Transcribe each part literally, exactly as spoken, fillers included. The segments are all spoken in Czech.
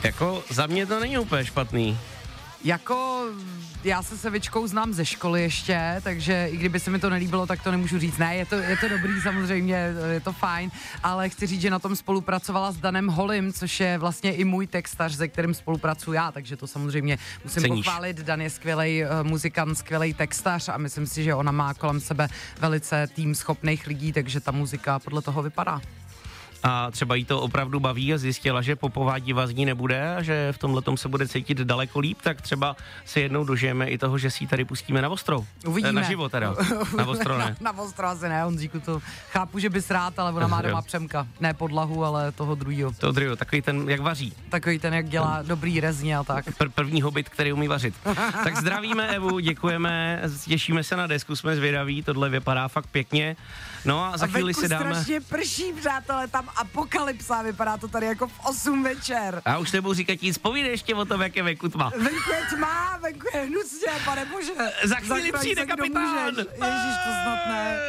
Jako za mě to není úplně špatný. Jako já se Sevičkou znám ze školy ještě, takže i kdyby se mi to nelíbilo, tak to nemůžu říct. Ne, je to, je to dobrý samozřejmě, je to fajn, ale chci říct, že na tom spolupracovala s Danem Holim, což je vlastně i můj textař, se kterým spolupracuju já, takže to samozřejmě musím Ceníš. pochválit. Dan je skvělej uh, muzikant, skvělej textař a myslím si, že ona má kolem sebe velice tým schopných lidí, takže ta muzika podle toho vypadá. A třeba jí to opravdu baví a zjistila, že popová diva z ní nebude a že v tomhletom se bude cítit daleko líp, tak třeba se jednou dožijeme i toho, že si ji tady pustíme na ostro. Uvidíme. Na živo teda. Na ostro ne. Na ostro asi ne, Honzíku, to chápu, že bys rád, ale ona má doma Přemka. Ne podlahu, ale toho druhýho. Toho druhýho, takový ten, jak vaří. Takový ten, jak dělá dobrý rezně a tak. Pr- první hobit, který umí vařit. Tak zdravíme Evu, děkujeme, těšíme se na desku, jsme zvědaví, tohle vypadá fakt pěkně. No a za a chvíli si dáme... strašně prší, přátelé, tam apokalypsa, vypadá to tady jako v osm večer. A už nebudu říkat nic, povídej ještě o tom, jak je venku tma. Venku je tma, venku je hnusně, pane bože. Za chvíli přijde kapitán. Ježiš, to snad ne.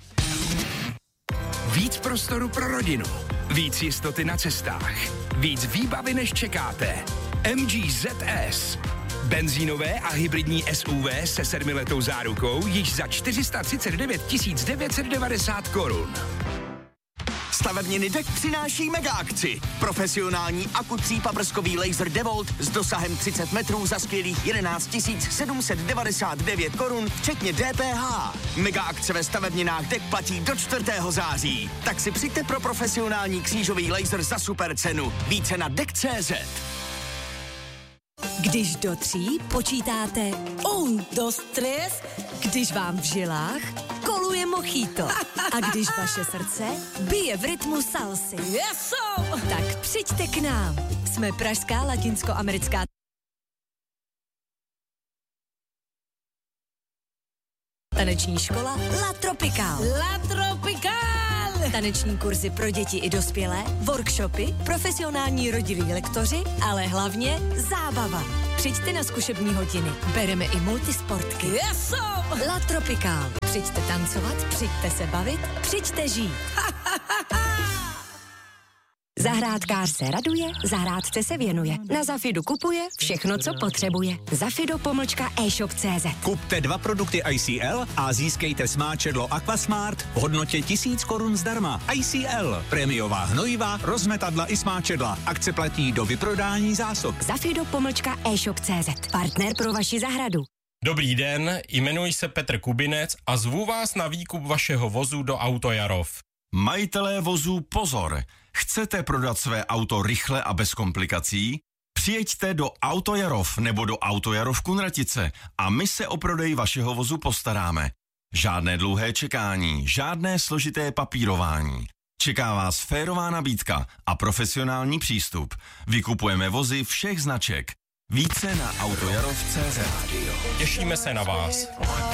Víc prostoru pro rodinu, víc jistoty na cestách, víc výbavy než čekáte. M G Z S. Benzínové a hybridní S U V se sedmiletou zárukou již za čtyři sta třicet devět tisíc devět set devadesát korun. Stavebniny D E K přináší mega akci. Profesionální akutřípaprskový laser DeWalt s dosahem třicet metrů za skvělých jedenáct tisíc sedm set devadesát devět korun, včetně D P H. Mega akce ve stavebninách D E K platí do čtvrtého září. Tak si přijďte pro profesionální křížový laser za super cenu. Více na D E K tečka cé zet. Když do tří počítáte un, dos, tres, když vám v žilách koluje mojito a když vaše srdce bije v rytmu salsy. Yeso! Tak přijďte k nám. Jsme pražská latinskoamerická taneční škola La Tropical. La Tropical! Taneční kurzy pro děti i dospělé, workshopy, profesionální rodilí lektoři, ale hlavně zábava. Přijďte na zkušební hodiny. Bereme i multisportky. Yeso! La Tropical. Přijďte tancovat, přijďte se bavit, přijďte žít. Zahrádkář se raduje, zahrádce se věnuje. Na Zafidu kupuje všechno, co potřebuje. Zafido pomlčka e-shop tečka cé zet. Kupte dva produkty I C L a získejte smáčedlo Aquasmart v hodnotě tisíc korun zdarma. I C L, prémiová hnojiva, rozmetadla i smáčedla. Akce platí do vyprodání zásob. Zafido pomlčka e-shop tečka cé zet. Partner pro vaši zahradu. Dobrý den, jmenuji se Petr Kubinec a zvu vás na výkup vašeho vozu do Autojarov. Majitelé vozů pozor! Chcete prodat své auto rychle a bez komplikací? Přijeďte do Autojarov nebo do Autojarov Kunratice a my se o prodej vašeho vozu postaráme. Žádné dlouhé čekání, žádné složité papírování. Čeká vás férová nabídka a profesionální přístup. Vykupujeme vozy všech značek. Více na autojarov tečka cé zet. Těšíme se na vás.